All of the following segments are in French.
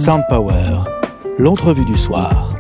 Sound Power, l'entrevue du soir.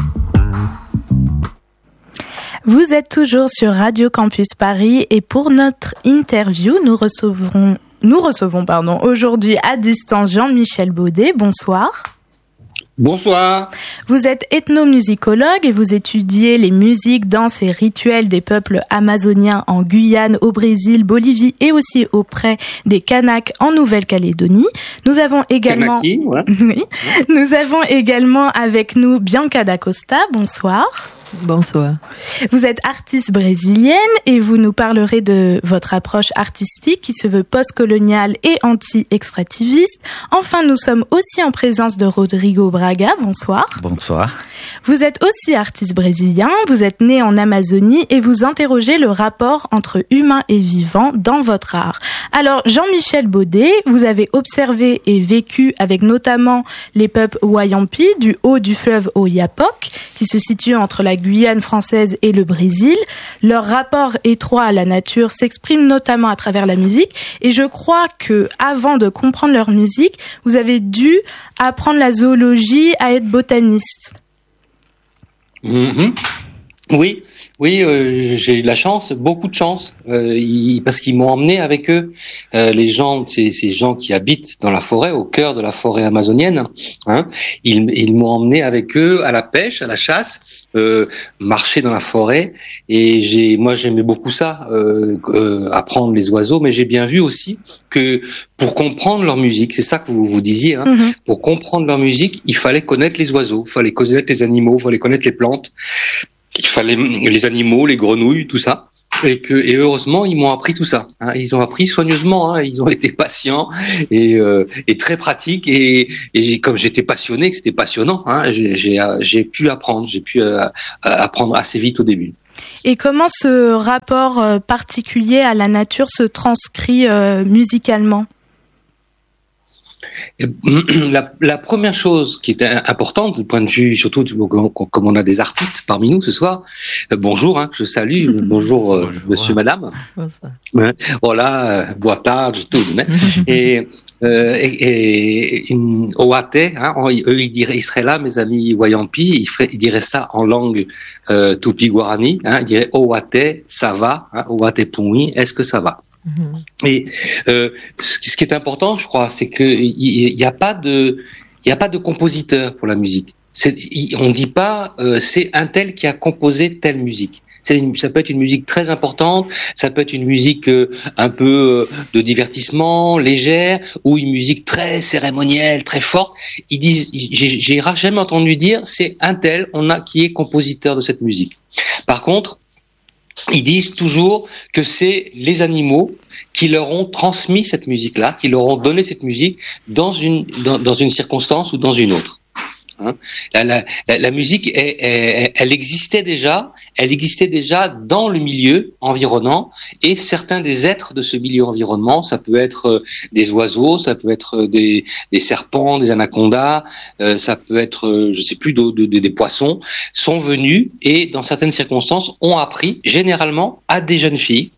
Vous êtes toujours sur Radio Campus Paris et pour notre interview, nous recevons aujourd'hui à distance Jean-Michel Baudet. Bonsoir. Bonsoir. Vous êtes ethnomusicologue et vous étudiez les musiques, danses et rituels des peuples amazoniens en Guyane, au Brésil, Bolivie et aussi auprès des Kanaks en Nouvelle-Calédonie. Nous avons également, Kanaki, ouais. Oui. Nous avons également avec nous Bianca da Costa. Bonsoir. Bonsoir. Vous êtes artiste brésilienne et vous nous parlerez de votre approche artistique qui se veut postcoloniale et anti-extractiviste. Enfin, nous sommes aussi en présence de Rodrigo Braga. Bonsoir. Bonsoir. Vous êtes aussi artiste brésilien, vous êtes né en Amazonie et vous interrogez le rapport entre humain et vivant dans votre art. Alors, Jean-Michel Baudet, vous avez observé et vécu avec notamment les peuples Wayampi du haut du fleuve Oyapock, qui se situe entre la Guyane française et le Brésil. Leur rapport étroit à la nature s'exprime notamment à travers la musique et je crois que avant de comprendre leur musique, vous avez dû apprendre la zoologie, à être botaniste. Mm-hmm. Oui, j'ai eu de la chance, beaucoup de chance, parce qu'ils m'ont emmené avec eux. Les gens, ces gens qui habitent dans la forêt, au cœur de la forêt amazonienne, hein, ils m'ont emmené avec eux à la pêche, à la chasse, marcher dans la forêt. Et moi j'aimais beaucoup ça, apprendre les oiseaux, mais j'ai bien vu aussi que pour comprendre leur musique, c'est ça que vous disiez, hein, pour comprendre leur musique, il fallait connaître les oiseaux, il fallait connaître les animaux, il fallait connaître les plantes. Il fallait les animaux, les grenouilles, tout ça. Et heureusement, ils m'ont appris tout ça. Hein. Ils ont appris soigneusement. Hein. Ils ont été patients et très pratiques. Et comme j'étais passionné, que c'était passionnant, hein, j'ai pu apprendre. J'ai pu apprendre assez vite au début. Et comment ce rapport particulier à la nature se transcrit musicalement ? La première chose qui est importante du point de vue, surtout comme on a des artistes parmi nous ce soir, bonjour, hein, je salue, bonjour monsieur, madame, voilà, boa tarde, tout, et Oate, hein, eux ils seraient là, mes amis Wayampi, ils diraient ça en langue tupi-guarani, hein, ils diraient Oate, ça va, hein, Oate Pui, est-ce que ça va? Et ce qui est important, je crois, c'est que il y a pas de compositeur pour la musique. On dit pas c'est un tel qui a composé telle musique. Ça peut être une musique très importante, ça peut être une musique un peu de divertissement, légère, ou une musique très cérémonielle, très forte. Ils disent, j'ai jamais entendu dire c'est un tel qui est compositeur de cette musique. Par contre, ils disent toujours que c'est les animaux qui leur ont transmis cette musique-là, qui leur ont donné cette musique dans une circonstance ou dans une autre. Hein, la musique, elle existait déjà dans le milieu environnant, et certains des êtres de ce milieu environnement, ça peut être des oiseaux, ça peut être des serpents, des anacondas, ça peut être, je sais plus, des poissons, sont venus et dans certaines circonstances ont appris, généralement à des jeunes filles,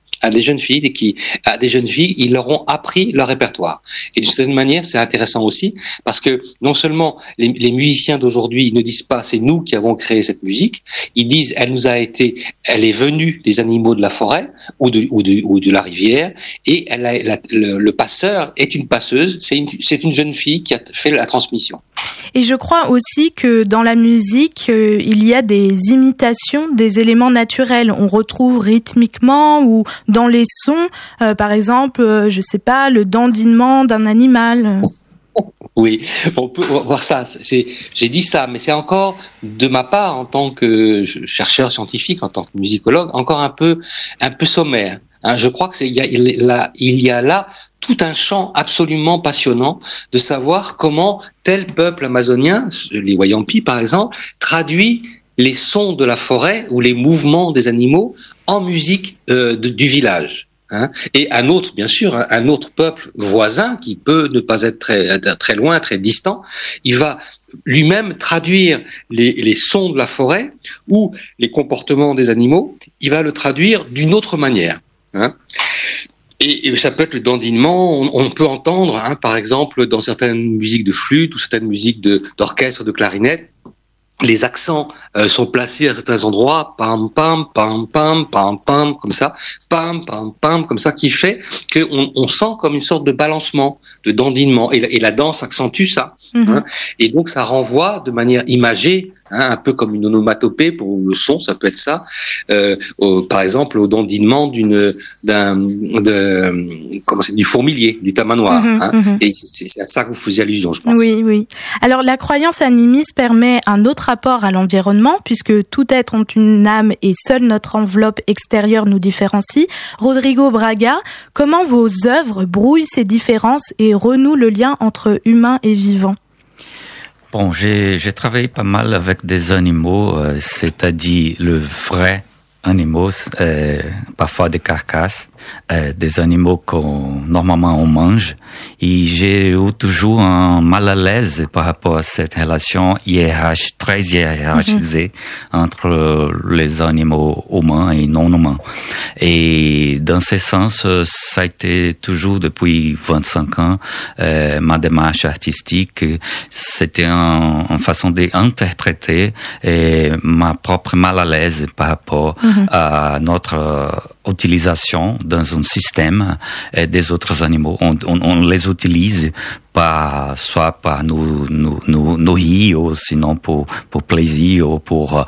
ils leur ont appris leur répertoire. Et d'une certaine manière, c'est intéressant aussi, parce que non seulement les musiciens d'aujourd'hui ne disent pas c'est nous qui avons créé cette musique, ils disent elle est venue des animaux de la forêt ou de la rivière, et le passeur est une passeuse, c'est une jeune fille qui a fait la transmission. Et je crois aussi que dans la musique, il y a des imitations des éléments naturels. On retrouve rythmiquement ou dans les sons, par exemple, je sais pas, le dandinement d'un animal. Oui, on peut voir ça. J'ai dit ça, mais c'est encore de ma part en tant que chercheur scientifique, en tant que musicologue, encore un peu sommaire. Hein, je crois que il y a là tout un champ absolument passionnant de savoir comment tel peuple amazonien, les Wayampi par exemple, traduit les sons de la forêt ou les mouvements des animaux en musique du village. Hein. Et un autre peuple voisin qui peut ne pas être très loin, très distant, il va lui-même traduire les sons de la forêt ou les comportements des animaux, il va le traduire d'une autre manière. Hein. Et ça peut être le dandinement. On peut entendre, par exemple, dans certaines musiques de flûte ou certaines musiques d'orchestre, de clarinette, les accents sont placés à certains endroits, pam pam pam pam pam pam comme ça, pam pam pam comme ça, qui fait que on sent comme une sorte de balancement, de dandinement, et la danse accentue ça. Et donc ça renvoie de manière imagée, un peu comme une onomatopée pour le son, ça peut être ça. Par exemple, au dandinement du fourmilier, du tamanoir. Et c'est à ça que vous faisiez allusion, je pense. Oui. Alors la croyance animiste permet un autre rapport à l'environnement, puisque tout être ont une âme et seule notre enveloppe extérieure nous différencie. Rodrigo Braga, comment vos œuvres brouillent ces différences et renouent le lien entre humain et vivant? Bon, j'ai travaillé pas mal avec des animaux, c'est-à-dire le vrai animaux, parfois des carcasses, des animaux qu'on normalement on mange. Et j'ai eu toujours un mal à l'aise par rapport à cette relation très hiérarchisée entre les animaux humains et non humains. Et dans ce sens, ça a été toujours depuis 25 ans ma démarche artistique. C'était une façon d'interpréter ma propre mal à l'aise par rapport à notre utilisation dans un système des autres animaux. On les utilise pas soit par nous nourrir, ou sinon pour plaisir, ou pour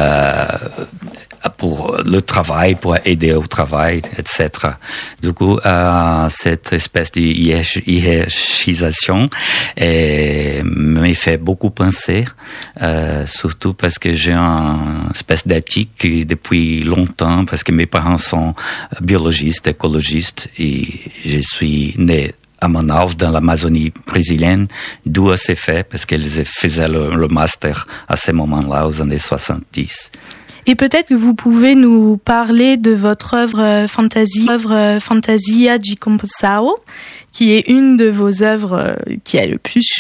le travail, pour aider au travail, etc. Du coup, cette espèce de hiérarchisation me fait beaucoup penser, surtout parce que j'ai une espèce d'éthique depuis longtemps, parce que mes parents sont biologistes, écologistes, et je suis né à Manaus, dans l'Amazonie brésilienne, d'où c'est fait, parce qu'ils faisaient le master à ce moment-là, aux années 70. Et peut-être que vous pouvez nous parler de votre œuvre Fantasia de Composição, qui est une de vos œuvres qui a le plus